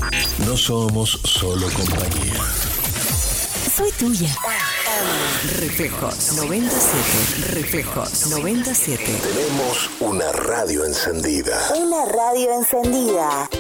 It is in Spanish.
No somos solo compañía. Soy tuya. Reflejos 97. Reflejos 97. Tenemos una radio encendida. Una radio encendida.